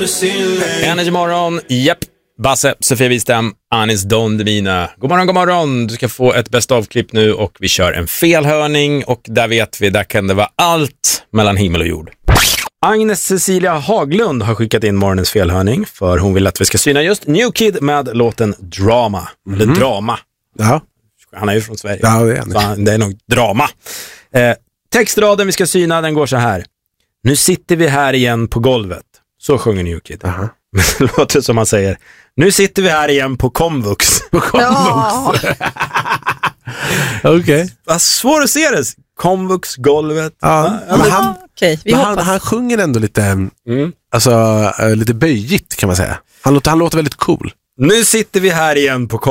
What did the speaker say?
Energy morgon, japp. Basse, Sofia Wistam, Anis Don Demina. God morgon. Du ska få ett bäst av-klipp nu och vi kör en felhörning och där vet vi, där kan det vara allt mellan himmel och jord. Agnes Cecilia Haglund har skickat in morgonens felhörning för hon vill att vi ska syna just New Kid med låten Drama. Eller Drama. Ja. Han är ju från Sverige. Ja, det är han. Så det är nog drama. Textraden vi ska syna, den går så här. Nu sitter vi här igen på golvet. Så sjunger New Kid. Men det låter som man säger. Nu sitter vi här igen på komvux. Ja. Okej. Vad svårt att se det. Komvux, golvet. Ja, han sjunger ändå lite lite böjigt kan man säga. Han låter väldigt cool. Nu sitter vi här igen på